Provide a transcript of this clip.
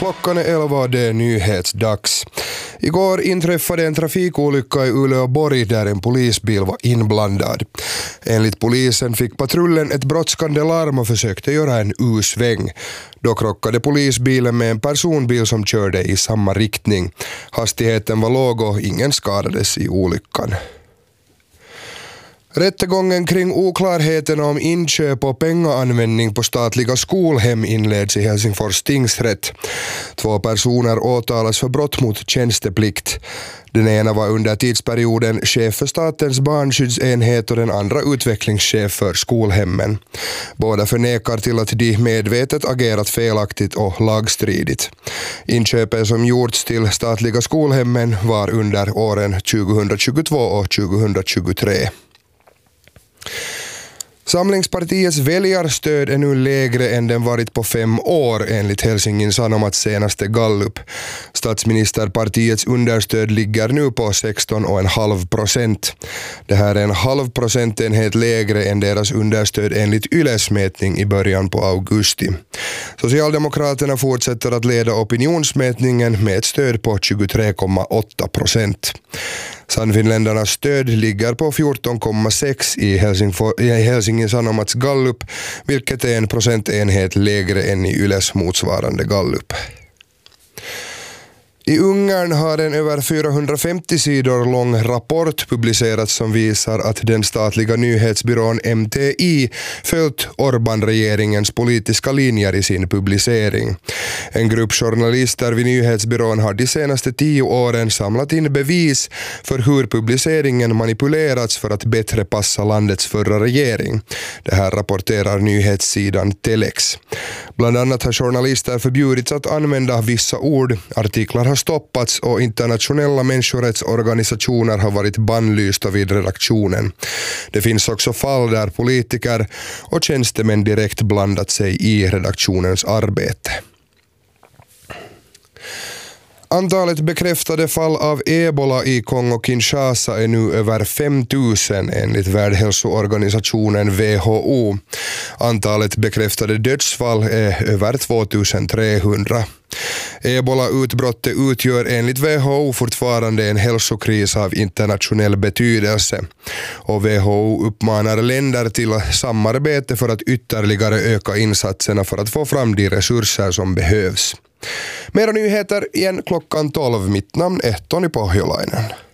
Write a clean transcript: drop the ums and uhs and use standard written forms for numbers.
Klockan är 11 och det är nyhetsdags. Igår inträffade en trafikolycka i Uleåborg där en polisbil var inblandad. Enligt polisen fick patrullen ett brådskande larm och försökte göra en U-sväng. Då krockade polisbilen med en personbil som körde i samma riktning. Hastigheten var låg och ingen skadades i olyckan. Rättegången kring oklarheten om inköp och pengaanvändning på statliga skolhem inleds i Helsingfors tingsrätt. 2 personer åtalas för brott mot tjänsteplikt. Den ena var under tidsperioden chef för statens barnskyddsenhet och den andra utvecklingschef för skolhemmen. Båda förnekar till att de medvetet agerat felaktigt och lagstridigt. Inköpet som gjorts till statliga skolhemmen var under åren 2022 och 2023. Samlingspartiets väljarstöd är nu lägre än den varit på 5 år enligt Helsingin Sanomats senaste gallup. Statsministerpartiets understöd ligger nu på 16,5%. Det här är en halv procentenhet lägre än deras understöd enligt Yles mätning i början på augusti. Socialdemokraterna fortsätter att leda opinionsmätningen med ett stöd på 23,8%. Sannfinländarnas stöd ligger på 14,6 i Helsingin Sanomats gallup, vilket är en procentenhet lägre än i Yles motsvarande gallup. I Ungern har en över 450 sidor lång rapport publicerats som visar att den statliga nyhetsbyrån MTI följt Orbán-regeringens politiska linjer i sin publicering. En grupp journalister vid nyhetsbyrån har de senaste 10 åren samlat in bevis för hur publiceringen manipulerats för att bättre passa landets förra regering. Det här rapporterar nyhetssidan Telex. Bland annat har journalister förbjudits att använda vissa ord, artiklar har stoppats och internationella människorättsorganisationer har varit bannlysta vid redaktionen. Det finns också fall där politiker och tjänstemän direkt blandat sig i redaktionens arbete. Antalet bekräftade fall av ebola i Kongo-Kinshasa är nu över 5 000 enligt Världshälsoorganisationen WHO. Antalet bekräftade dödsfall är över 2300. Ebola-utbrottet utgör enligt WHO fortfarande en hälsokris av internationell betydelse. Och WHO uppmanar länder till samarbete för att ytterligare öka insatserna för att få fram de resurser som behövs. Mera nyheter igen klockan 12. Mitt namn är Toni Pohjolainen.